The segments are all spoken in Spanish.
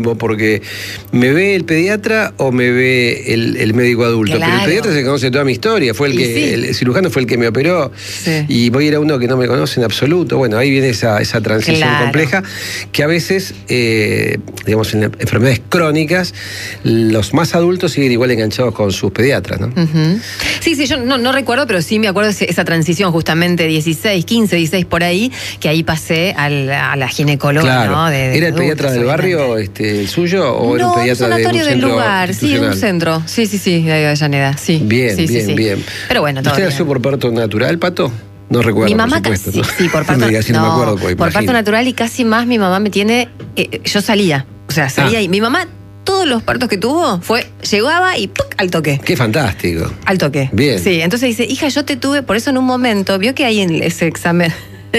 porque me ve el pediatra o me ve el médico adulto. Claro. Pero el pediatra se conoce toda mi historia, fue el cirujano fue el que me operó, y voy a ir a uno que no me conoce en absoluto. Bueno, ahí viene esa transición compleja, que a veces, digamos, en enfermedades crónicas, los más adultos siguen igual enganchados con sus pediatras, ¿no? Sí, yo no recuerdo, pero sí me acuerdo de esa transición, justamente 15, 16 por ahí, que ahí pasé a la ginecóloga, claro. ¿no? ¿Era el pediatra del barrio, el suyo, o era un pediatra de un sanatorio del lugar? Sí, un centro. Sí, de Avellaneda, sí. Bien. Pero bueno, todo ¿Usted bien. nació por parto natural, Pato? No recuerdo, mi mamá por supuesto. Sí, por parto natural. No me acuerdo, pues, por parto natural, y casi más mi mamá me tiene... yo salía y mi mamá... Todos los partos que tuvo llegaba y ¡puc! Al toque. Qué fantástico. Al toque. Bien. Sí, entonces dice, hija, yo te tuve, por eso en un momento, vio que hay en ese examen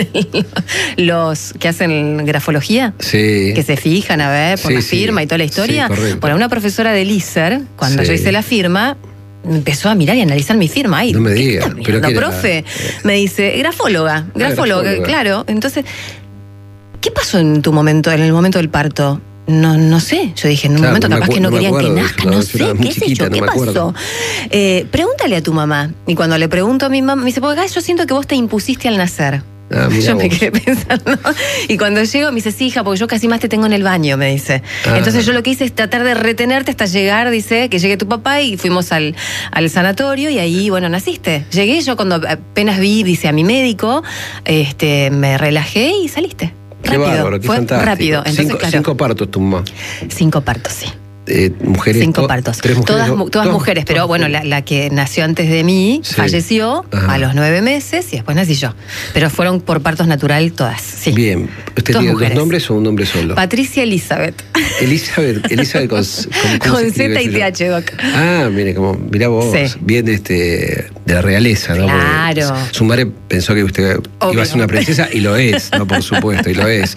los que hacen grafología, que se fijan a ver por la firma y toda la historia. Bueno, una profesora del ISER, cuando yo hice la firma, empezó a mirar y analizar mi firma. Ay, no me diga. ¿Pero qué profe? Me dice, grafóloga, claro. Entonces, ¿qué pasó en el momento del parto? No sé, yo dije, en un momento capaz que no querían que nazca, no sé, qué sé yo, ¿qué pasó? Pregúntale a tu mamá. Y cuando le pregunto a mi mamá, me dice, porque acá yo siento que vos te impusiste al nacer. Yo me quedé pensando. Y cuando llego, me dice, sí, hija, porque yo casi más te tengo en el baño, me dice. Entonces yo lo que hice es tratar de retenerte hasta llegar, dice, que llegue tu papá, y fuimos al sanatorio, y ahí, bueno, naciste. Llegué, yo cuando apenas vi, dice, a mi médico, me relajé y saliste. Qué bárbaro, qué fantástico. Rápido. Entonces, 5 partos tu mamá. 5 partos, sí. Mujeres. 5 partos. 3 mujeres. Todas mujeres, pero bueno, la que nació antes de mí falleció a los 9 meses y después nací yo. Pero fueron por partos natural todas, sí. Bien. ¿Usted tiene 2 nombres o un nombre solo? Patricia Elizabeth. Elizabeth con Z y TH, Doc. Mirá vos, bien de la realeza, ¿no? Claro. Porque su madre pensó que usted iba a ser una princesa, y lo es, ¿no? Por supuesto, y lo es.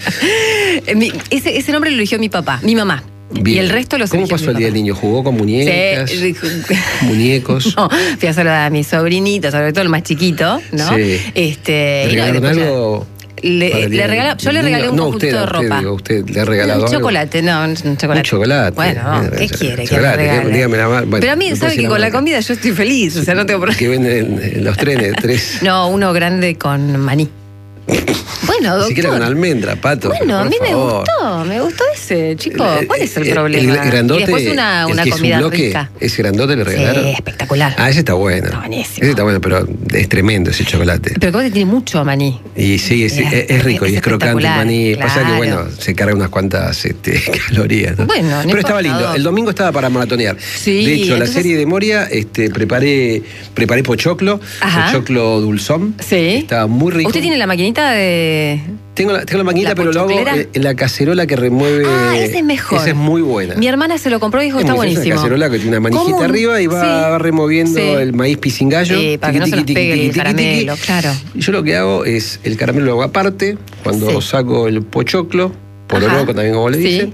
Ese nombre lo eligió mi mamá. Bien. Y el resto lo ¿Cómo pasó el día del niño? ¿Jugó con muñecas? ¿Muñecos? No, fui a saludar a mi sobrinito, sobre todo el más chiquito, ¿no? Sí. ¿Le regalaron algo? Yo le regalé un conjunto de ropa. ¿Usted le ha regalado algo? Chocolate, un chocolate. Un chocolate. Bueno, ¿qué quiere que le regale? Dígame la más. Pero a mí, ¿sabe que con la comida yo estoy feliz? O sea, no tengo problema. Que venden en los trenes 3. No, uno grande con maní. Bueno, doctor. Ni siquiera con almendra, Pato. Bueno, a mí me gustó ese, chico. ¿Cuál es el problema? El grandote, y después una comida rica. ¿Ese grandote le regalaron? Sí, espectacular. Ese está bueno. Está buenísimo. Ese está bueno, pero es tremendo ese chocolate. Pero como que tiene mucho maní. Y sí, es rico y es crocante el maní. Claro. Pasa que, bueno, se carga unas cuantas calorías, ¿no? Bueno, pero estaba lindo. El domingo estaba para maratonear. Sí, de hecho, la serie de Moria, preparé pochoclo, pochoclo dulzón. Sí. Estaba muy rico. ¿Usted tiene la maquinita de...? Tengo la maquinita, pero lo hago en la cacerola que remueve. Esa es mejor. Esa es muy buena. Mi hermana se lo compró y dijo, está buenísimo. Es una cacerola que tiene una manijita arriba y va removiendo el maíz pisingallo. Para que no se nos pegue el caramelo, claro. Y yo lo que hago es, el caramelo lo hago aparte, cuando saco el pochoclo, pororoco también como le dicen,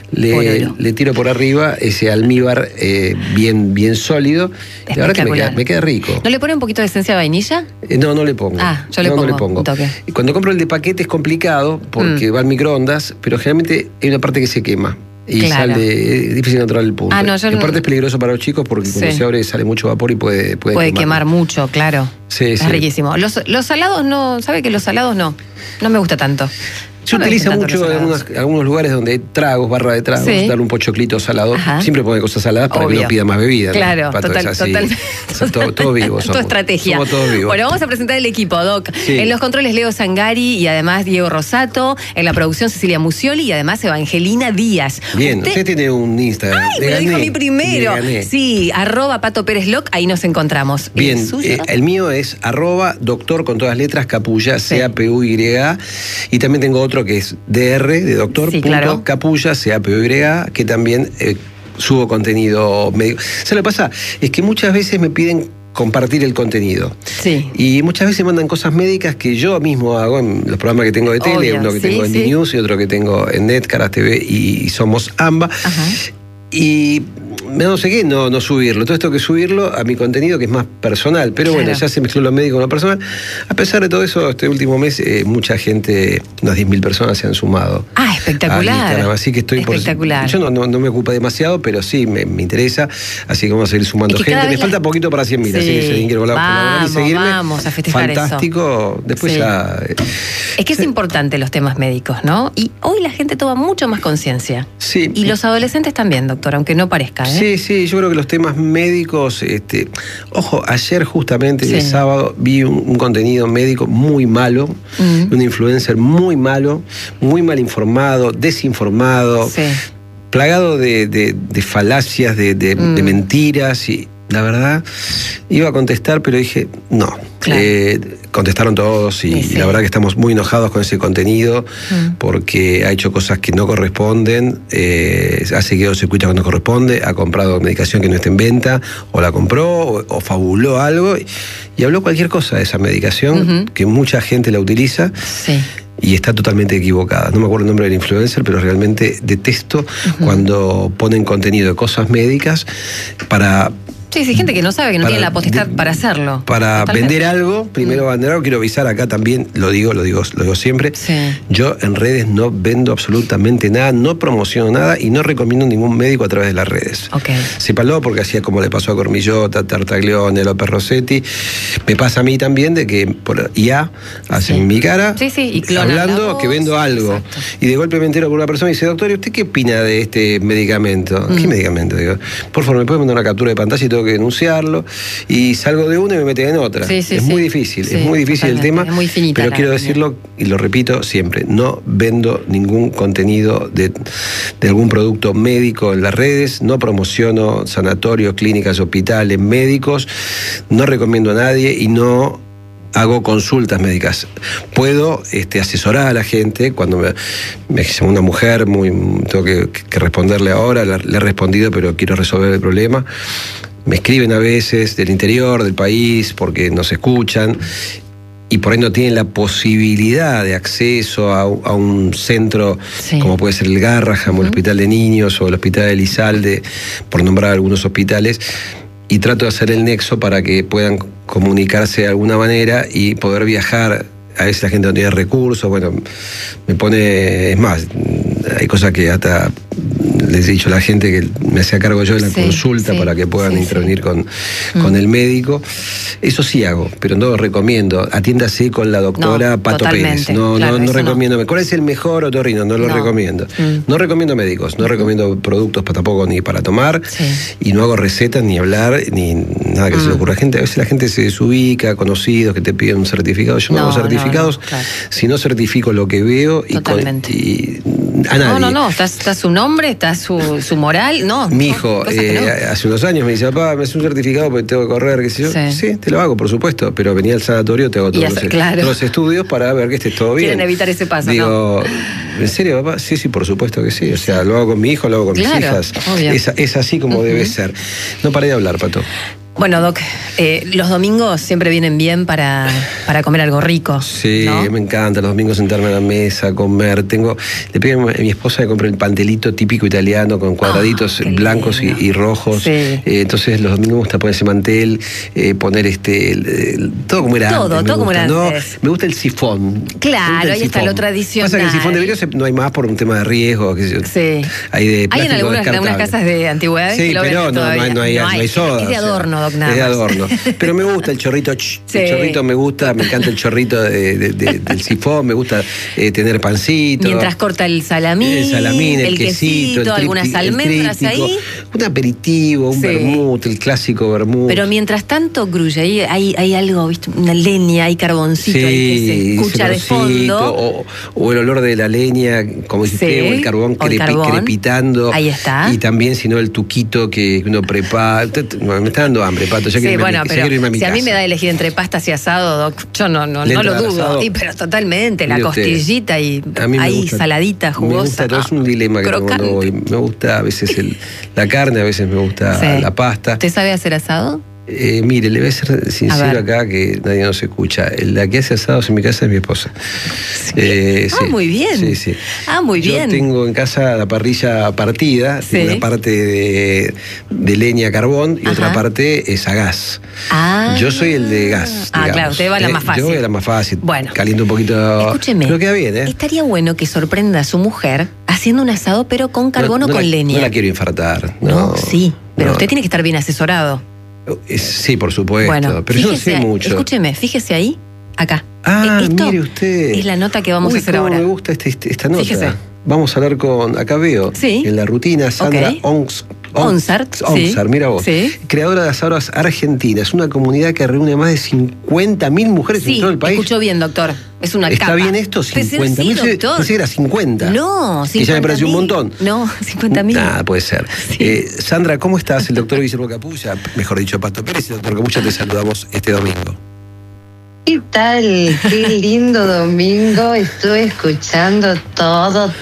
le tiro por arriba ese almíbar bien sólido. Y la verdad que me queda rico. ¿No le pone un poquito de esencia de vainilla? No le pongo. Yo le pongo. Y cuando compro el de paquete es complicado porque va al microondas, pero generalmente hay una parte que se quema. Y es difícil encontrar el punto. Y aparte es peligroso para los chicos porque cuando se abre sale mucho vapor y puede quemar mucho, claro. Es riquísimo. Los salados no, ¿sabe que los salados no me gusta tanto? Se utiliza mucho en algunos lugares donde hay tragos, barra de tragos, darle un pochoclito salado. Siempre ponen cosas saladas para que no pida más bebida. Claro, ¿no? totalmente. Todos vivos somos. Toda estrategia. Somos todos vivos. Bueno, vamos a presentar el equipo, Doc. En los controles Leo Sangari y además Diego Rosato. En la producción Cecilia Musioli y además Evangelina Díaz. Bien, usted tiene un Instagram. ¡Ay, me lo dijo a mí primero! Sí, @PatoPérezLoc, ahí nos encontramos. Bien, el mío es @doctor con todas letras, Capulla, CAPUYA. Y también tengo otro que es DR, de doctor, Capulla, CAPUYA, que también subo contenido médico. ¿Sabes lo que pasa? Es que muchas veces me piden compartir el contenido. Y muchas veces mandan cosas médicas que yo mismo hago en los programas que tengo de tele, uno que tengo en D-News y otro que tengo en Net, Caras TV y Somos AMBA. Y no sé qué, no subirlo. Todo esto que subirlo a mi contenido, que es más personal. Pero bueno, ya se mezcló lo médico con lo personal. A pesar de todo eso, este último mes, mucha gente, unas 10.000 personas se han sumado. Ah, espectacular. Así que estoy espectacular. Yo no me ocupa demasiado, pero sí me interesa. Así que vamos a seguir sumando gente. Me falta poquito para 100.000, así que si alguien quiere colaborar y seguirme. Vamos a festejar fantástico. Eso. Después ya. Es que es importante los temas médicos, ¿no? Y hoy la gente toma mucho más conciencia. Sí. Y los adolescentes también, doctor, aunque no parezca. Sí, yo creo que los temas médicos, ojo, ayer justamente, el sábado, vi un contenido médico muy malo, un influencer muy malo, muy mal informado, desinformado, plagado de falacias, de mentiras, y la verdad, iba a contestar, pero dije, no. Claro. Contestaron todos y la verdad que estamos muy enojados con ese contenido porque ha hecho cosas que no corresponden, ha seguido circuitos que no corresponde, ha comprado medicación que no está en venta, o la compró, o fabuló algo, y habló cualquier cosa de esa medicación, que mucha gente la utiliza. Y está totalmente equivocada. No me acuerdo el nombre del influencer, pero realmente detesto cuando ponen contenido de cosas médicas para... Sí, gente que no sabe, que no tiene la potestad para hacerlo. Para vender algo, primero vender algo. Quiero avisar acá también, lo digo siempre. Yo en redes no vendo absolutamente nada, no promociono nada y no recomiendo ningún médico a través de las redes. Sépalo, porque así es como le pasó a Cormillota, Tartaglione, López Rossetti. Me pasa a mí también de que por IA hacen en mi cara, y hablando que vendo algo. Exacto. Y de golpe me entero por una persona y dice, doctor, ¿y usted qué opina de este medicamento? ¿Qué medicamento? Digo, por favor, ¿me puede mandar una captura de pantalla y tengo que denunciarlo? Y salgo de una y me meten en otra. Es muy difícil, es muy difícil el tema. Es muy finita, pero quiero decirlo, y lo repito siempre, no vendo ningún contenido de algún producto médico en las redes, no promociono sanatorios, clínicas, hospitales, médicos, no recomiendo a nadie y no hago consultas médicas. Puedo asesorar a la gente cuando me llama una mujer, tengo que responderle ahora, le he respondido, pero quiero resolver el problema. Me escriben a veces del interior del país porque nos escuchan y por ahí no tienen la posibilidad de acceso a un centro como puede ser el Garraham o el Hospital de Niños o el Hospital de Elizalde, por nombrar algunos hospitales. Y trato de hacer el nexo para que puedan comunicarse de alguna manera y poder viajar. A veces la gente no tiene recursos, bueno, me pone... Es más, hay cosas que hasta les he dicho a la gente que me hacía cargo yo de la consulta para que puedan intervenir con el médico. Eso sí hago, pero no lo recomiendo. Atiéndase con la doctora Pato Pérez. No recomiendo. ¿Cuál es el mejor otorrino? No lo recomiendo. No recomiendo médicos, no recomiendo productos tampoco ni para tomar, y no hago recetas, ni hablar, ni nada que se le ocurra. A veces la gente se desubica, conocidos que te piden un certificado. Yo no hago certificados, si no certifico lo que veo y a nadie. Está su nombre, está su moral, Mi hijo, hace unos años me dice, papá, me hace un certificado porque tengo que correr, qué sé yo. Sí, te lo hago, por supuesto, pero venía al sanatorio, te hago todos los estudios para ver que esté todo bien. Quieren evitar ese paso, Digo, ¿en serio, papá? Sí, por supuesto que sí. O sea, lo hago con mi hijo, lo hago con mis hijas. Es así como debe ser. No paré de hablar, Pato. Bueno, Doc, los domingos siempre vienen bien para comer algo rico. Sí, ¿no? Me encanta los domingos sentarme a la mesa, comer. Le pido a mi esposa que compre el pantelito típico italiano con cuadraditos blancos y rojos. Entonces los domingos me gusta poner ese mantel, poner todo como era antes. Todo como era antes. Me gusta el sifón. Claro, ahí está lo tradicional. Pasa que el sifón de vidrio no hay más por un tema de riesgo. Qué sé yo. Hay en algunas casas de antigüedades. Sí, pero no hay soda. Es de adorno, Doc. Es de adorno. Pero me gusta el chorrito. El chorrito me gusta, me encanta el chorrito del sifón, me gusta tener pancito. Mientras corta el salamín, el quesito, algunas almendras ahí. Un aperitivo, un vermut, el clásico vermut. Pero mientras tanto, Grulla, hay algo, ¿viste? Una leña, hay carboncito ahí que se escucha de fondo. O el olor de la leña, como dijiste, o el carbón crepitando. Ahí está. Y también, si no, el tuquito que uno prepara. Me está dando hambre, Pato. Ya pero si a mí me da a elegir entre pastas y asado, Doc, yo no lo dudo. Pero totalmente, la costillita y ahí saladita, jugosa. Me gusta, todo es un dilema que tengo cuando voy. Me gusta a veces la carne, a veces me gusta la pasta. ¿Usted sabe hacer asado? Mire, le voy a ser sincero acá que nadie nos escucha. La que hace asados en mi casa es mi esposa. Sí. Muy bien. Sí. Muy bien. Yo tengo en casa la parrilla partida, una parte de leña a carbón y otra parte es a gas. Yo soy el de gas. Digamos. Claro, usted va a la más fácil. Yo voy a la más fácil. Bueno. Caliento un poquito. Escúcheme. Pero queda bien, Estaría bueno que sorprenda a su mujer haciendo un asado, pero con carbón o con leña. No la quiero infartar. No, sí. Pero usted tiene que estar bien asesorado. Sí, por supuesto. Bueno, pero yo no sé mucho. Escúcheme, fíjese ahí, acá. Esto mire usted. Es la nota que vamos a hacer ahora. Me gusta esta nota. Fíjese. Vamos a hablar acá veo, en la rutina, Sandra Onsart, mira vos, creadora de asados argentinas, una comunidad que reúne más de 50.000 mujeres en todo el país. Escuchó bien, doctor. Es una ¿Está capa. bien esto? 50.000. Pensé que era 50. No, 50.000. Que ya me pareció un montón. No, 50.000. Nada, puede ser. Sandra, ¿cómo estás? El doctor Guillermo Capulla, mejor dicho, Pato Pérez, y el doctor Capulla, te saludamos este domingo. ¿Qué tal? Qué lindo domingo. Estuve escuchando todo.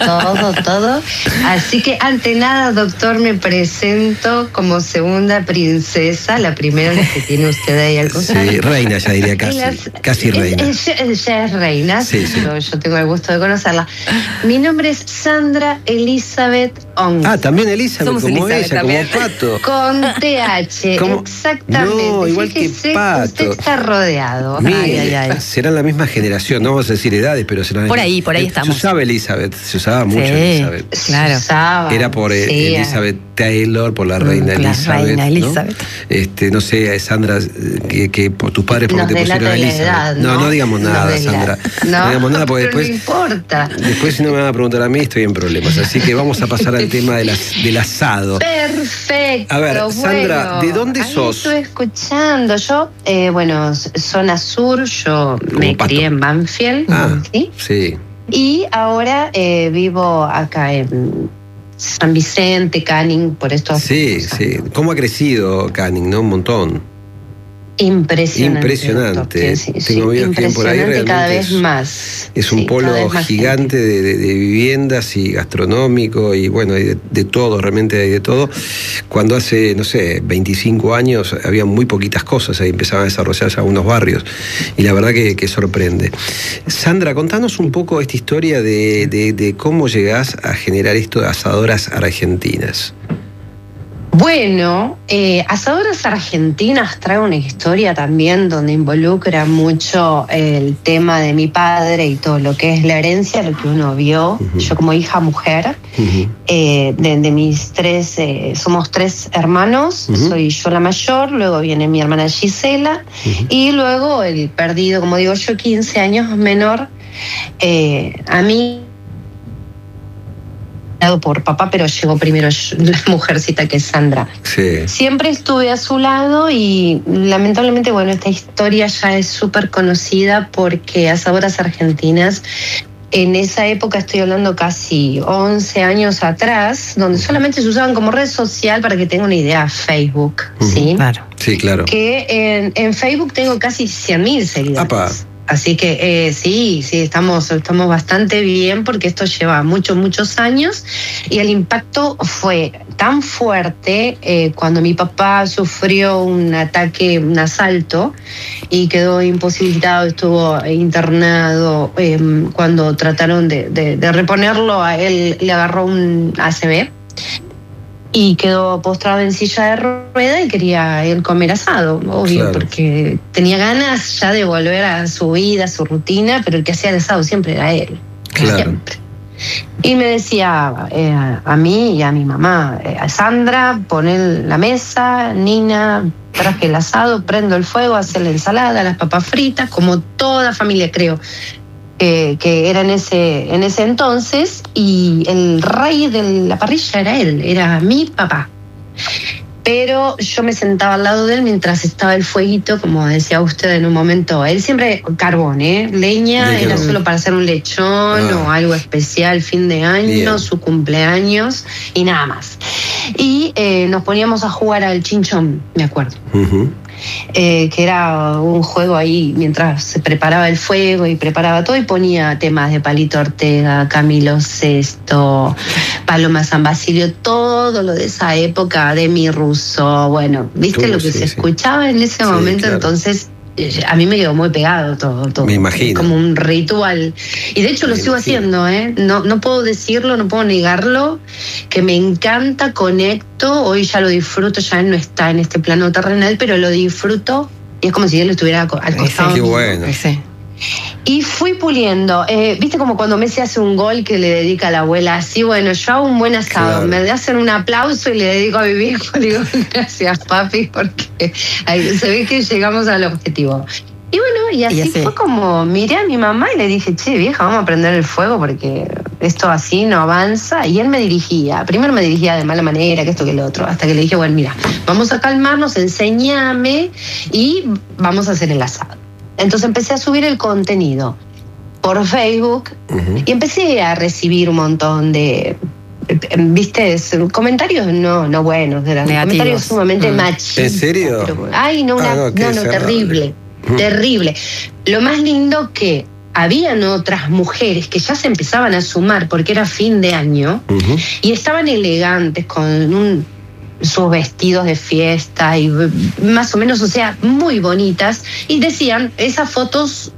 Así que, ante nada, doctor, me presento como segunda princesa, la primera que tiene usted ahí al costado. Sí, reina, ya diría casi reina. Ella es reina, yo tengo el gusto de conocerla. Mi nombre es Sandra Elizabeth Onsart. También Elizabeth, somos como Elizabeth ella, también. como Pato. Con TH, exactamente. No, igual Fíjese que Pato. Usted está rodeado. Serán la misma generación, no vamos a decir edades, pero serán por ahí estamos. Se usaba Elizabeth, se usaba mucho Elizabeth. Claro. Era por Elizabeth Taylor, por la reina Elizabeth. Reina Elizabeth. No sé, Sandra, que por tus padres porque te pusieron Elizabeth. Edad, no digamos nada, Sandra. No digamos nada porque después. No importa. Después, si no me van a preguntar a mí, estoy en problemas. Así que vamos a pasar al tema del asado. Perfecto. A ver, Sandra, ¿de dónde sos? Estoy escuchando. Yo, zona sur, yo me crié en Banfield. Sí. Y ahora vivo acá en San Vicente, Canning, por esto. Sí. ¿Cómo ha crecido Canning, no? Un montón. Impresionante. Tengo amigos que viven por ahí, realmente cada vez más. Es un polo gigante de viviendas y gastronómico y bueno, hay de todo, realmente hay de todo. Cuando hace, 25 años había muy poquitas cosas, ahí empezaban a desarrollarse algunos barrios y la verdad que sorprende. Sandra, contanos un poco esta historia de cómo llegás a generar esto de asadoras argentinas. Bueno, Asadoras Argentinas trae una historia también donde involucra mucho el tema de mi padre y todo lo que es la herencia, lo que uno vio. Yo como hija mujer, de mis somos 3 hermanos, soy yo la mayor, luego viene mi hermana Gisela y luego el perdido, como digo yo, 15 años menor, a mí por papá, pero llegó primero la mujercita que es Sandra. Siempre estuve a su lado y lamentablemente, esta historia ya es súper conocida porque Asadoras Argentinas, en esa época, estoy hablando casi 11 años atrás, donde solamente se usaban como red social, para que tengan una idea, Facebook, ¿sí? Claro. Sí, claro. Que en Facebook tengo casi 100.000 seguidores. Así que sí, estamos bastante bien porque esto lleva muchos años y el impacto fue tan fuerte cuando mi papá sufrió un ataque, un asalto y quedó imposibilitado, estuvo internado. Cuando trataron de reponerlo, a él le agarró un ACV y quedó postrado en silla de rueda y quería él comer asado, obvio, porque tenía ganas ya de volver a su vida, a su rutina, pero el que hacía el asado siempre era él, siempre. Y me decía a mí y a mi mamá, Sandra, poné la mesa, Nina, traje el asado, prendo el fuego, hacer la ensalada, las papas fritas, como toda familia, creo. Que era en ese entonces, y el rey de la parrilla era mi papá. Pero yo me sentaba al lado de él mientras estaba el fueguito, como decía usted en un momento. Él siempre carbón, leña, era solo para hacer un lechón o algo especial, fin de año, su cumpleaños y nada más. Y nos poníamos a jugar al chinchón, me acuerdo. Que era un juego ahí mientras se preparaba el fuego y preparaba todo, y ponía temas de Palito Ortega, Camilo Sesto, Paloma San Basilio, todo lo de esa época, de mi Russo, bueno, ¿viste lo que se escuchaba en ese momento? Claro. Entonces, a mí me quedó muy pegado todo. Me imagino. Como un ritual. Y de hecho lo sigo haciendo, ¿eh? No puedo decirlo, no puedo negarlo, que me encanta, conecto, hoy ya lo disfruto, ya no está en este plano terrenal, pero lo disfruto y es como si él estuviera al costado. Qué bueno. Sí. Y fui puliendo, viste como cuando Messi hace un gol que le dedica a la abuela, así, bueno, yo hago un buen asado, me hacen un aplauso y le dedico a mi viejo, le digo gracias papi, porque ahí se ve que llegamos al objetivo. Y bueno, y así fue como miré a mi mamá y le dije, che vieja, vamos a prender el fuego porque esto así no avanza. Y él primero me dirigía de mala manera, que esto que lo otro, hasta que le dije, bueno, mira, vamos a calmarnos, enséñame y vamos a hacer el asado. Entonces empecé a subir el contenido por Facebook y empecé a recibir un montón de, ¿viste? Comentarios no buenos, eran comentarios sumamente machistas. ¿En serio? Pero, ay, no, terrible, terrible. Lo más lindo que habían otras mujeres que ya se empezaban a sumar porque era fin de año y estaban elegantes con sus vestidos de fiesta y más o menos, o sea, muy bonitas, y decían, esas fotos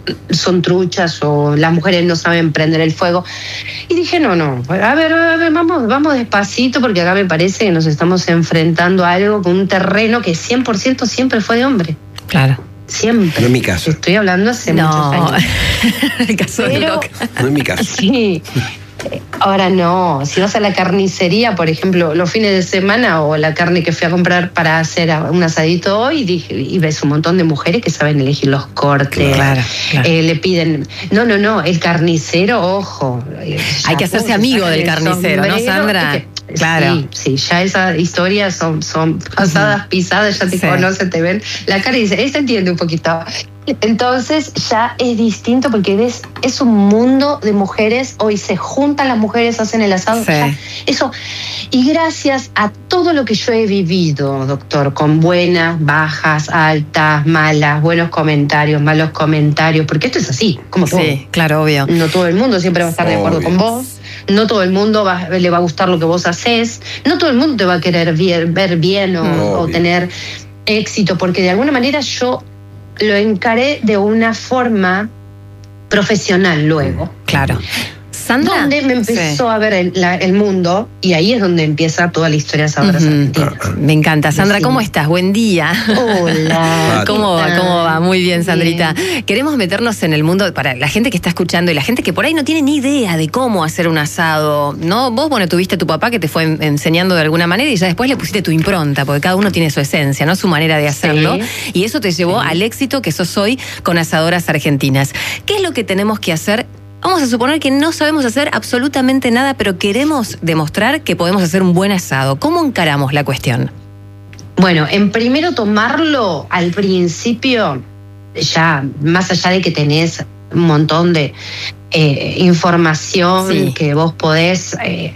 son truchas o las mujeres no saben prender el fuego. Y dije, no, a ver, vamos despacito, porque acá me parece que nos estamos enfrentando a algo con un terreno que 100% siempre fue de hombre. Claro. Siempre. No es mi caso. Estoy hablando hace muchos años. El caso de Loca. No es mi caso. Sí. Ahora no, si vas a la carnicería, por ejemplo, los fines de semana o la carne que fui a comprar para hacer un asadito hoy, y ves un montón de mujeres que saben elegir los cortes, claro. Le piden, no, el carnicero, ojo. Hay que hacerse amigo del carnicero, ¿no, Sandra? Claro. Sí, ya esas historias son pasadas, pisadas, ya te conocen, te ven la cara y dicen, se entiende un poquito. Entonces ya es distinto porque es un mundo de mujeres, hoy se juntan las mujeres, hacen el asado, eso. Y gracias a todo lo que yo he vivido, doctor, con buenas, bajas, altas, malas, buenos comentarios, malos comentarios, porque esto es así, como todo. Sí, claro, obvio. No todo el mundo siempre va a estar de acuerdo con vos. No todo el mundo le va a gustar lo que vos haces. No todo el mundo te va a querer ver bien o tener éxito, porque de alguna manera yo lo encaré de una forma profesional luego. Claro. Sandra, donde me empezó a ver el mundo, y ahí es donde empieza toda la historia de Sadoras Argentinas. Me encanta. Sandra, ¿cómo estás? Buen día. Hola. ¿Cómo va? Muy bien, Sandrita. Bien. Queremos meternos en el mundo para la gente que está escuchando y la gente que por ahí no tiene ni idea de cómo hacer un asado, ¿no? Vos, tuviste a tu papá que te fue enseñando de alguna manera y ya después le pusiste tu impronta, porque cada uno tiene su esencia, ¿no? Su manera de hacerlo. Y eso te llevó al éxito que sos hoy con Asadoras Argentinas. ¿Qué es lo que tenemos que hacer? Vamos a suponer que no sabemos hacer absolutamente nada, pero queremos demostrar que podemos hacer un buen asado. ¿Cómo encaramos la cuestión? Bueno, en primero tomarlo al principio, ya más allá de que tenés un montón de información que vos podés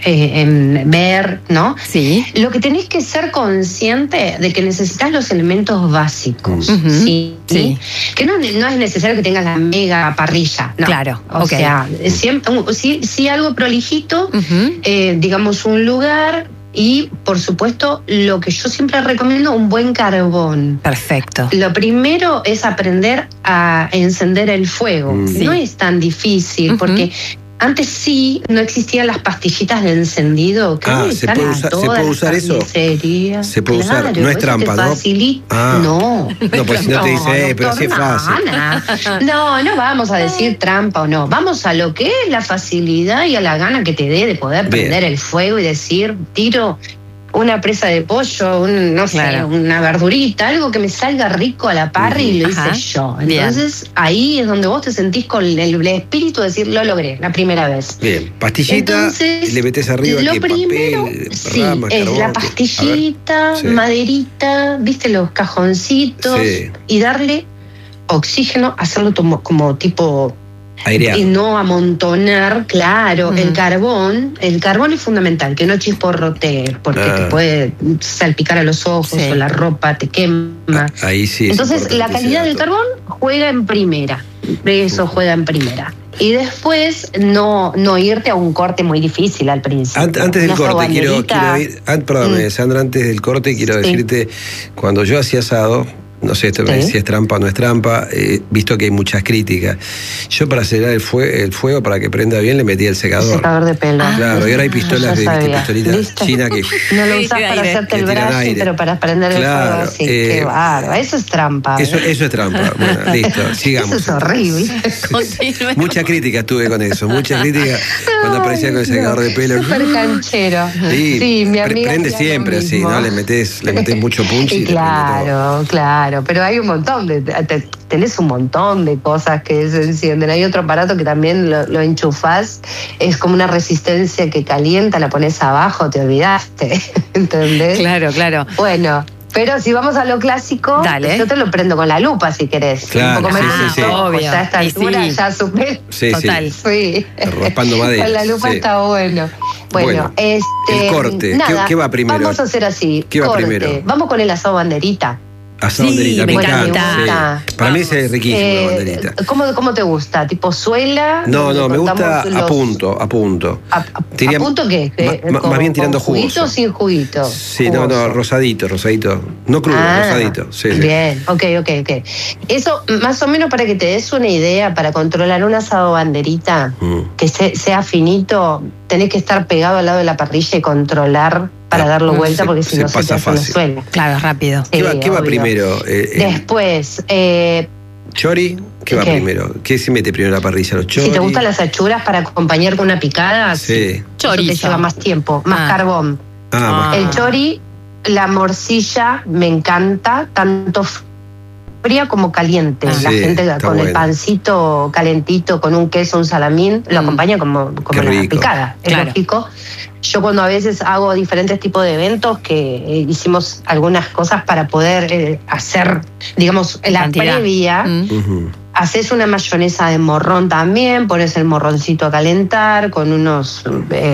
ver, ¿no? Sí. Lo que tenés que ser consciente de que necesitas los elementos básicos, ¿sí? Que no es necesario que tengas la mega parrilla, no. Claro, o sea, siempre, sí algo prolijito, digamos un lugar. Y, por supuesto, lo que yo siempre recomiendo, un buen carbón. Perfecto. Lo primero es aprender a encender el fuego. No es tan difícil, porque antes no existían las pastillitas de encendido. ¿Se puede usar eso? Se puede usar, no es trampa, ¿no? No. No, pues si no te dice, pero sí es fácil. No vamos a decir trampa o no. Vamos a lo que es la facilidad y a la gana que te dé de poder prender el fuego y decir, tiro una presa de pollo, una verdurita, algo que me salga rico a la parrilla y lo hice yo. Entonces, ahí es donde vos te sentís con el espíritu de decir, lo logré, la primera vez. Bien, pastillita, entonces, le metés arriba lo primero, papel, rama, es carbón, la pastillita, maderita, viste los cajoncitos, y darle oxígeno, hacerlo como tipo aireado. Y no amontonar, el carbón. El carbón es fundamental, que no chisporrotee, porque te puede salpicar a los ojos o la ropa te quema. Ahí sí. Entonces, la calidad del carbón juega en primera. Eso juega en primera. Y después no irte a un corte muy difícil al principio. Antes del corte, quiero ir. Perdóname, Sandra, antes del corte quiero decirte, cuando yo hacía asado, no sé esto si es trampa o no es trampa, visto que hay muchas críticas. Yo para acelerar el fuego, para que prenda bien, le metía el secador. Secador de pelo. Claro, y ahora hay pistolas, pistolitas chinas que... No lo usás para hacerte el brush, pero para prender el fuego así. Qué bárbaro. Eso es trampa. Eso es trampa. Bueno, listo, sigamos. Eso es horrible. Mucha crítica tuve con eso, mucha crítica cuando aparecía con el secador de pelo. Súper canchero. Sí, mi amiga prende siempre así, ¿no? Le metés mucho punch y claro. Pero hay un montón tenés un montón de cosas que se encienden. Hay otro aparato que también lo enchufás, es como una resistencia que calienta, la pones abajo, te olvidaste, ¿entendés? Claro. Bueno, pero si vamos a lo clásico, dale. Yo te lo prendo con la lupa si querés. Claro, un poco menos, obvio. Ya a esta altura ya supe. Total. Sí. Raspando madera. Con la lupa está bueno. Bueno, el corte, nada, ¿qué va primero? Vamos a hacer así. ¿Qué va primero? Vamos con el asado banderita. Asado banderita, me encanta. Sí. Para mí es riquísimo la banderita. ¿Cómo te gusta? ¿Tipo suela? No, me gusta a punto. ¿A punto qué? Más bien tirando juguito. ¿Juguito o sin juguito? Sí, no, rosadito. No crudo, rosadito. Sí, bien, ok. Eso, más o menos para que te des una idea, para controlar un asado banderita, que sea finito, tenés que estar pegado al lado de la parrilla y controlar para darlo vuelta, porque si no se te hace una suela. Claro, rápido. ¿Qué va primero? Después, ¿chori? ¿Qué va primero? ¿Qué se mete primero en la parrilla? ¿Los chori? Si te gustan las achuras para acompañar con una picada, sí. Chorizo. Te lleva más tiempo, más carbón. El chori, la morcilla, me encanta, tanto fría como caliente. La gente con el pancito calentito, con un queso, un salamín, lo acompaña como la picada. Es lógico. Yo cuando a veces hago diferentes tipos de eventos, que hicimos algunas cosas para poder hacer, digamos, la previa, haces una mayonesa de morrón también, pones el morroncito a calentar, con unos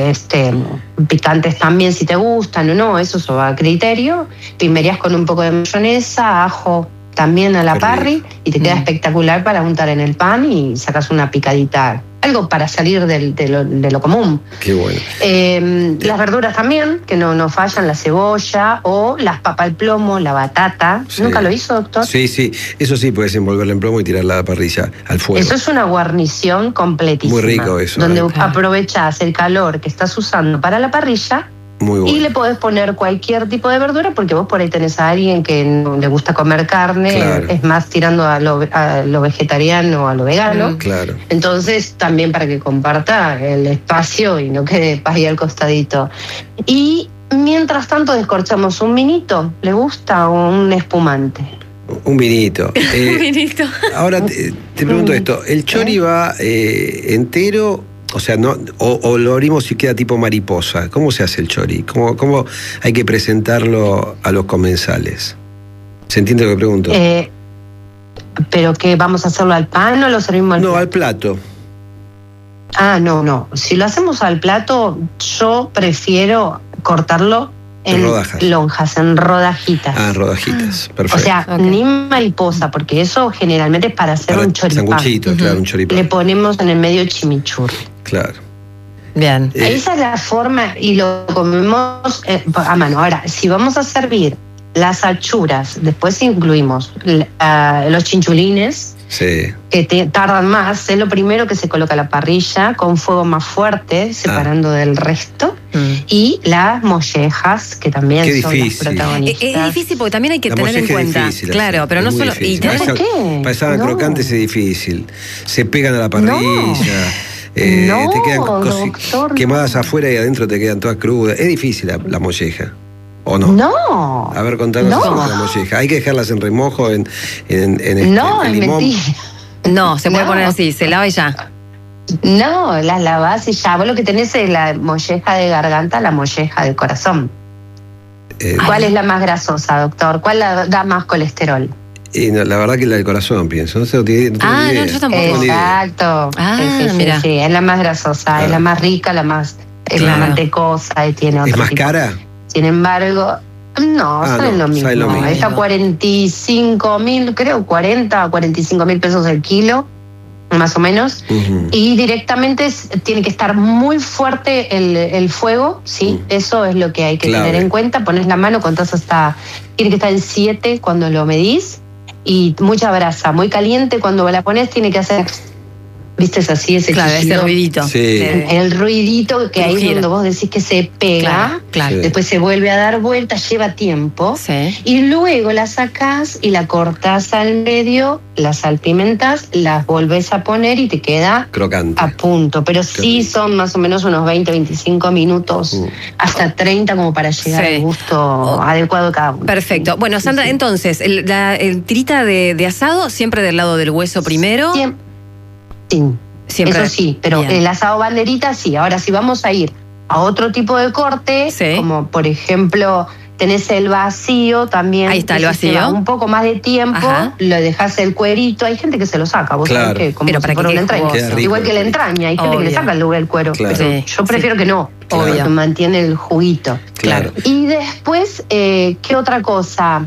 picantes también si te gustan o no, eso va a criterio. Primerías con un poco de mayonesa, ajo también a la parry, y te queda espectacular para untar en el pan y sacas una picadita. Algo para salir de lo común. Qué bueno. Las verduras también, que no fallan, la cebolla o las papas al plomo, la batata. Sí. ¿Nunca lo hizo, doctor? Sí. Eso sí, puedes envolverla en plomo y tirarla a la parrilla, al fuego. Eso es una guarnición completísima. Muy rico eso. Donde aprovechás el calor que estás usando para la parrilla. Muy bueno. Y le podés poner cualquier tipo de verdura, porque vos por ahí tenés a alguien que no le gusta comer carne, es más tirando a lo vegetariano o a lo vegano. Claro. Entonces, también para que comparta el espacio y no quede ahí al costadito. Y mientras tanto descorchamos un vinito, ¿le gusta? O un espumante. Un vinito. Un vinito. Ahora te pregunto esto, ¿el chori va entero? O sea, no, o lo abrimos si queda tipo mariposa. ¿Cómo se hace el chori? ¿Cómo hay que presentarlo a los comensales? ¿Se entiende lo que pregunto? ¿Pero qué, vamos a hacerlo al pan o lo servimos al plato? No, al plato. No. Si lo hacemos al plato, yo prefiero cortarlo en lonjas, en rodajitas. En rodajitas, perfecto. O sea, ni mariposa, porque eso generalmente es para hacer un choripán. Sanguchito, claro, un choripán. Le ponemos en el medio chimichurri. Claro. Bien. Esa es la forma y lo comemos a mano. Ahora, si vamos a servir las achuras, después incluimos los chinchulines, que tardan más. Es lo primero que se coloca a la parrilla con fuego más fuerte, separando del resto. Y las mollejas, que también son las protagonistas. Es difícil porque también hay que tener en cuenta. Difícil, claro, pero no solo. ¿Por qué? Pasaban crocantes, es difícil. Se pegan a la parrilla. Te quedan quemadas afuera y adentro te quedan todas crudas. Es difícil la molleja. ¿O no? No. A ver, contanos la molleja. Hay que dejarlas en remojo, en no, es limón. Mentira. No, se puede poner así, se lava y ya. No, las lavás y ya. Vos lo que tenés es la molleja de garganta, la molleja del corazón. ¿Cuál es la más grasosa, doctor? ¿Cuál da más colesterol? La verdad que la del corazón, pienso. No sé, no tengo no, yo tampoco. Exacto. Mira. Sí, es la más grasosa, es la más rica, la más mantecosa y tiene otro ¿Es más tipo. cara? Sin embargo, salen lo mismo. Está 45.000, creo, 40 a 45.000 pesos el kilo. más o menos, y directamente tiene que estar muy fuerte el fuego, ¿sí? Eso es lo que hay que tener en cuenta. Pones la mano, contás hasta, tiene que estar en 7 cuando lo medís, y mucha brasa, muy caliente cuando la pones, tiene que hacer... ¿Viste? Es así, ese ruidito. Sí. El ruidito que ahí es donde vos decís que se pega, después se vuelve a dar vuelta, lleva tiempo, y luego la sacás y la cortás al medio, la salpimentás, las volvés a poner y te queda crocante. A punto. Pero sí son más o menos unos 20, 25 minutos, hasta 30 como para llegar al gusto adecuado de cada uno. Perfecto. Bueno, Sandra, entonces, el tirita de asado siempre del lado del hueso primero. Sí, siempre. Eso sí, pero el asado banderita sí. Ahora, si vamos a ir a otro tipo de corte, como por ejemplo tenés el vacío también. Ahí está el vacío. Lleva un poco más de tiempo, lo dejás el cuerito. Hay gente que se lo saca, vos sabés que como pero si fuera una entraña. Igual que la entraña, hay gente que le saca el cuero. Pero yo prefiero que no, porque mantiene el juguito. Claro. Y después, ¿qué otra cosa?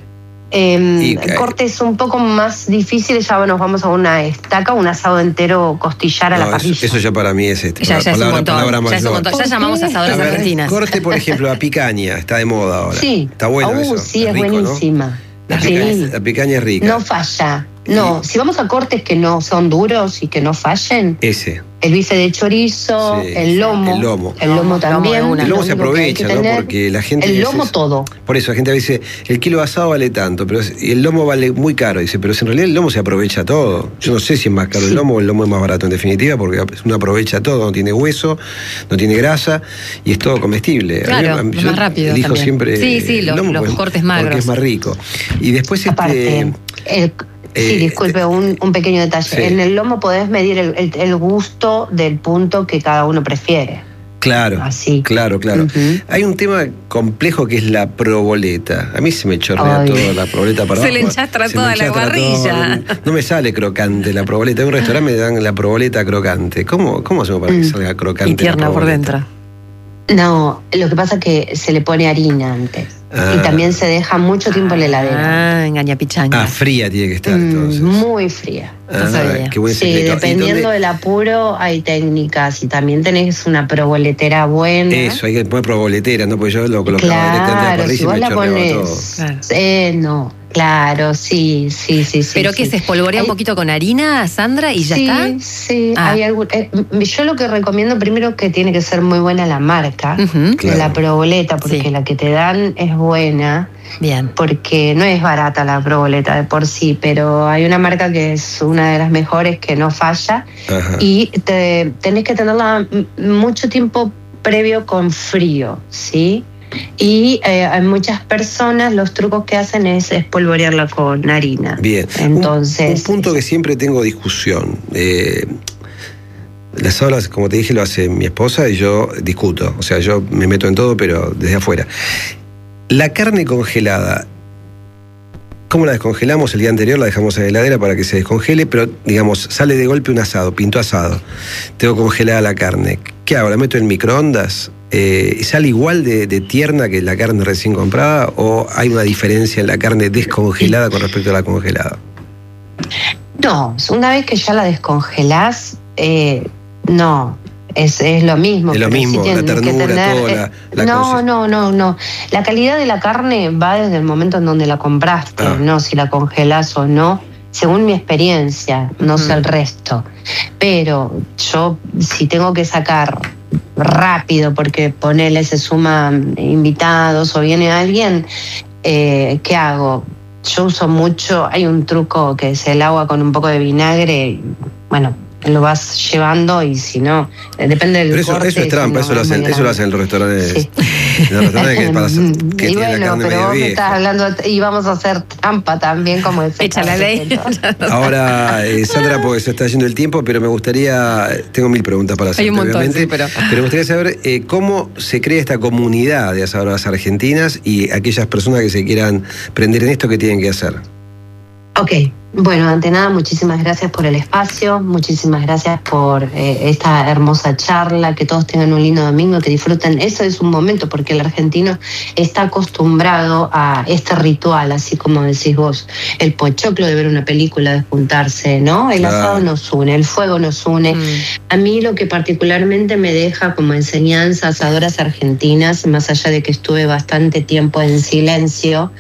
Cortes un poco más difíciles, ya nos vamos a una estaca, un asado entero costillar a la parrilla. Eso ya para mí es ya es un montón. Ya llamamos asadoras argentinas. Corte, por ejemplo, a picaña, está de moda ahora. Sí. Está bueno eso. Sí, es rico, buenísima. ¿no? La picaña es rica. No falla. No, si vamos a cortes que no son duros y que no fallen. El bife de chorizo, el lomo. El lomo también. El lomo se aprovecha, ¿no? Porque la gente... El lomo todo. Por eso la gente dice, el kilo de asado vale tanto, pero el lomo vale muy caro. Dice, pero en realidad el lomo se aprovecha todo. Yo no sé si es más caro el lomo o el lomo es más barato, en definitiva, porque uno aprovecha todo, no tiene hueso, no tiene grasa y es todo comestible. Claro, más rápido elijo también. Siempre los cortes magros. Porque es más rico. Y después aparte, sí, disculpe, un pequeño detalle. Sí. En el lomo podés medir el gusto del punto que cada uno prefiere. Claro, así. Claro. Hay un tema complejo que es la proboleta. A mí se me chorrea toda la proboleta para abajo. Se le enchastra toda la parrilla. No me sale crocante la proboleta. En un restaurante me dan la proboleta crocante. ¿Cómo hacemos para que salga crocante? Y tierna por dentro. No, lo que pasa es que se le pone harina antes. Y también se deja mucho tiempo en la heladera. Engaña pichanga. Fría tiene que estar entonces. Muy fría. Qué buen secreto. Dependiendo del apuro hay técnicas y también tenés una proboletera buena. Eso, hay que poner proboletera, ¿no? Porque yo lo colocaba directamente en la parrilla si vos y me chorreaba todo. No, claro, sí. ¿Pero qué se espolvorea un poquito con harina, Sandra, y ya está? Sí, hay algún... yo lo que recomiendo primero es que tiene que ser muy buena la marca de la proboleta, porque la que te dan es buena. Bien. Porque no es barata la proboleta de por sí, pero hay una marca que es una de las mejores que no falla. Y tenés que tenerla mucho tiempo previo con frío, ¿sí? Y hay muchas personas, los trucos que hacen es espolvorearla con harina. Bien. Entonces, un punto que siempre tengo discusión. Las aulas, como te dije, lo hace mi esposa y yo discuto. O sea, yo me meto en todo, pero desde afuera. La carne congelada, ¿cómo la descongelamos? El día anterior la dejamos en la heladera para que se descongele, pero, digamos, sale de golpe un asado, pinto asado. Tengo congelada la carne. ¿Qué hago? ¿La meto en microondas? ¿Sale igual de tierna que la carne recién comprada o hay una diferencia en la carne descongelada con respecto a la congelada? No, una vez que ya la descongelás, no. Es lo mismo. Es lo mismo, la ternura, toda la cosa. No. La calidad de la carne va desde el momento en donde la compraste, no si la congelás o no. Según mi experiencia, no sé el resto. Pero yo, si tengo que sacar rápido, porque ponele, se suman invitados o viene alguien, ¿qué hago? Yo uso mucho, hay un truco que es el agua con un poco de vinagre, bueno, lo vas llevando y si no, depende del corte. Eso es trampa, eso lo hacen en los restaurantes. Sí. En los restaurantes que y tiene la carne pero medio vos vieja. Me estás hablando y vamos a hacer trampa también, como ese. Echa la ley. Ahora, Sandra, porque se está yendo el tiempo, pero me gustaría, tengo 1000 preguntas para hacerte, hay un montón, obviamente, sí, pero me gustaría saber cómo se crea esta comunidad de asadoras argentinas y aquellas personas que se quieran prender en esto, ¿qué tienen que hacer? Ok, Bueno, ante nada, muchísimas gracias por el espacio, muchísimas gracias por esta hermosa charla, que todos tengan un lindo domingo, que disfruten. Eso es un momento, porque el argentino está acostumbrado a este ritual, así como decís vos, el pochoclo de ver una película, de juntarse, ¿no? El asado nos une, el fuego nos une. A mí lo que particularmente me deja como enseñanza Asadoras Argentinas, más allá de que estuve bastante tiempo en silencio,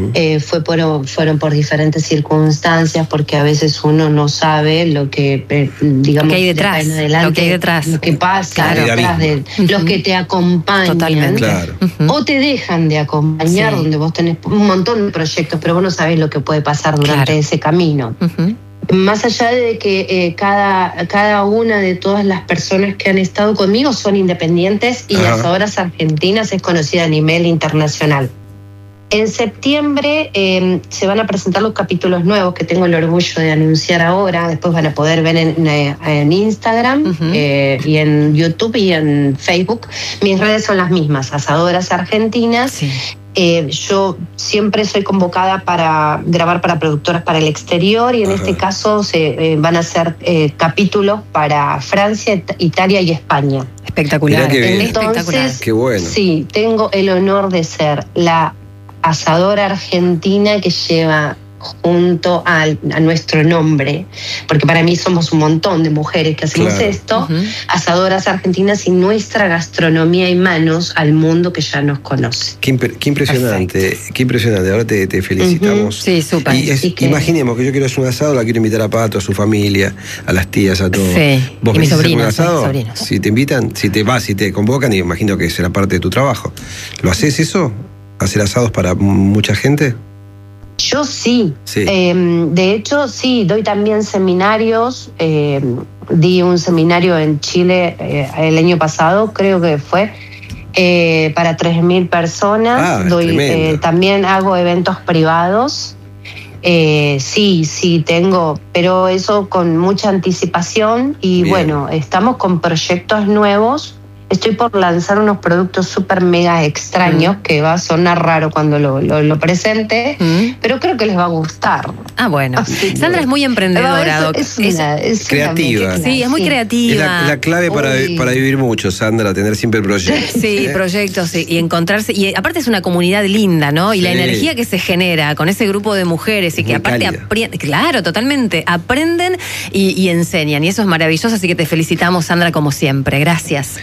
fueron por diferentes circunstancias, porque a veces uno no sabe lo que, digamos, lo que hay detrás, lo que pasa detrás de los que te acompañan. Totalmente. Claro. O te dejan de acompañar, donde vos tenés un montón de proyectos, pero vos no sabés lo que puede pasar durante ese camino. Más allá de que cada una de todas las personas que han estado conmigo son independientes, y Asadoras Argentinas es conocida a nivel internacional. En septiembre se van a presentar los capítulos nuevos que tengo el orgullo de anunciar ahora. Después van a poder ver en Instagram y en YouTube y en Facebook. Mis redes son las mismas, Asadoras Argentinas. Sí. Yo siempre soy convocada para grabar para productoras para el exterior, y en este caso van a hacer capítulos para Francia, Italia y España. Espectacular. Entonces, qué bueno. Sí, tengo el honor de ser la asadora argentina que lleva junto a nuestro nombre, porque para mí somos un montón de mujeres que hacemos esto, Asadoras Argentinas, y nuestra gastronomía y manos al mundo que ya nos conoce. Qué impresionante. Perfecto. Qué impresionante. Ahora te felicitamos. Sí, súper. Imaginemos que yo quiero hacer un asado, la quiero invitar a Pato, a su familia, a las tías, a todos. Sí. ¿Vos mis sobrinos, un asado? Si te invitan, si te convocan, y imagino que será parte de tu trabajo. ¿Lo haces eso? ¿Hacer asados para mucha gente? Yo sí. De hecho, sí, doy también seminarios. Di un seminario en Chile el año pasado, creo que fue, para 3.000 personas. También hago eventos privados. Sí, tengo, pero eso con mucha anticipación. Y bueno, estamos con proyectos nuevos. Estoy por lanzar unos productos súper mega extraños, que va a sonar raro cuando lo presente, pero creo que les va a gustar. Ah, bueno. Sandra es muy emprendedora, es creativa. Sí, es muy creativa. Es la clave para vivir mucho, Sandra, tener siempre proyectos. Sí, proyectos, sí, y encontrarse. Y aparte es una comunidad linda, ¿no? Y la energía que se genera con ese grupo de mujeres, y que aparte aprenden, claro, totalmente, aprenden y enseñan. Y eso es maravilloso, así que te felicitamos, Sandra, como siempre. Gracias.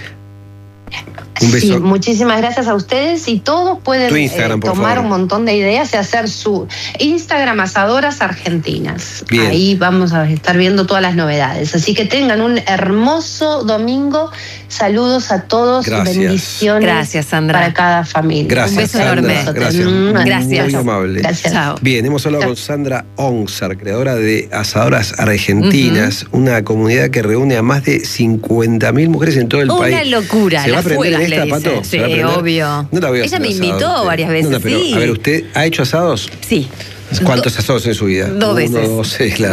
Un beso. Sí, muchísimas gracias a ustedes, y todos pueden tomar un montón de ideas y hacer su Instagram, Asadoras Argentinas. Bien. Ahí vamos a estar viendo todas las novedades. Así que tengan un hermoso domingo. Saludos a todos. Gracias. Bendiciones. Gracias, Sandra. Para cada familia. Gracias, un beso Sandra. enorme. Gracias. Muy amable. Gracias. Chao. Bien, hemos hablado con Sandra Onsar, creadora de Asadoras Argentinas, una comunidad que reúne a más de 50.000 mujeres en todo el país. Una locura. ¿Se va a aprender esta, Pato? Sí, obvio. No la voy a Ella hacer me invitó asado, varias veces. Pero, sí. A ver, ¿usted ha hecho asados? Sí. ¿Cuántos asados en su vida? 2 veces. 1, 2, claro.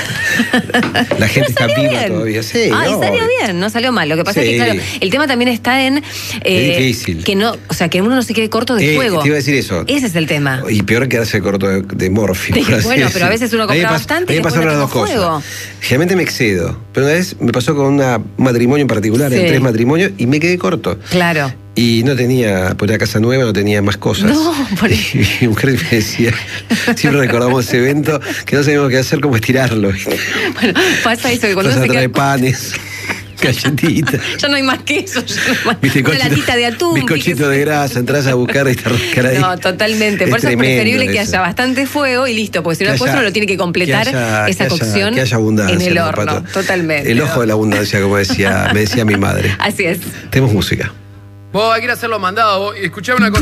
2. La gente está viva todavía. Sí, salió bien, no salió mal. Lo que pasa es que, claro, el tema también está en es difícil. Que no, o sea, que uno no se quede corto de fuego. Te iba a decir eso. Ese es el tema. Y peor quedarse corto de morfio. Bueno, pero a veces uno compra bastante. A mí me pasaron las dos cosas. Generalmente me excedo. Pero una vez me pasó con un matrimonio en particular, en 3 matrimonios, y me quedé corto. Claro. Y no tenía, por la casa nueva, no tenía más cosas. No, por eso. Y mi mujer me decía, siempre recordamos ese evento, que no sabíamos qué hacer, cómo estirarlo. Bueno, pasa eso, que cuando uno se trae panes, galletitas. Ya no hay más queso, ya no hay más. ¿Viste, una latita de atún. Bizcochito de grasa, entras a buscar y te arrancar ahí. No, totalmente. Por eso es preferible que haya bastante fuego y listo, porque si no después uno lo tiene que completar esa cocción que haya abundancia en el horno. Totalmente. El ojo de la abundancia, como me decía mi madre. Así es. Tenemos música. Vos hay que ir a hacer los mandados. Escuchame una cosa.